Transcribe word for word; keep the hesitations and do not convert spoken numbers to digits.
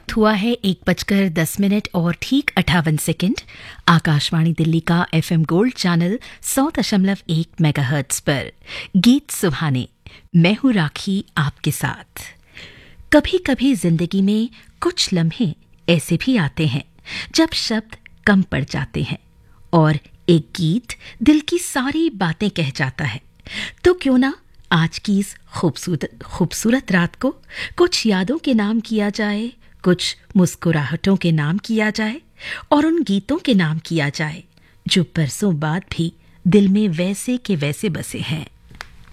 वक्त हुआ है एक बजकर दस मिनट और ठीक अट्ठावन सेकंड। आकाशवाणी दिल्ली का एफएम गोल्ड चैनल सौ दशमलव एक मेगाहर्ट्ज पर गीत सुहाने। मैं हूं राखी आपके साथ। कभी कभी जिंदगी में कुछ लम्हे ऐसे भी आते हैं जब शब्द कम पड़ जाते हैं और एक गीत दिल की सारी बातें कह जाता है। तो क्यों ना आज की इस खूबसूरत खूबसूरत रात को कुछ यादों के नाम किया जाए, कुछ मुस्कुराहटों के नाम किया जाए और उन गीतों के नाम किया जाए जो बरसों बाद भी दिल में वैसे के वैसे बसे हैं।